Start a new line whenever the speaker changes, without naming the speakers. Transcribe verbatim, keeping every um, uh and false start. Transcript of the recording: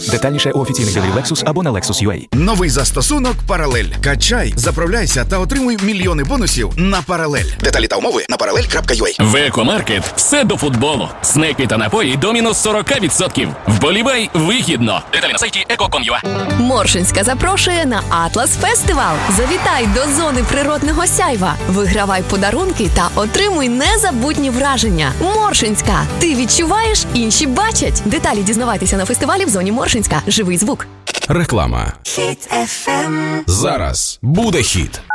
Детальніше у офіційних дилерів Lexus або на Lexus точка ю а.
Новий застосунок «Паралель». Качай, заправляйся та отримуй мільйони бонусів на «Паралель». Деталі та умови на паралель крапка ю а.
В Екомаркет все до футболу. Снеки та напої до мінус сорок відсотків. Вболівай вигідно. Деталі на сайті еко крапка ком крапка ю а.
Моршинська запрошує на Атлас Фестивал. Завітай до зони природного сяйва. Вигравай подарунки та отримуй незабутні враження. Моршинська. Ти відчуваєш, інші бачать. Деталі дізнавайтеся на фестивалі в зоні Моршинська. Живий звук.
Реклама. Хіт еф ем. Зараз буде хіт.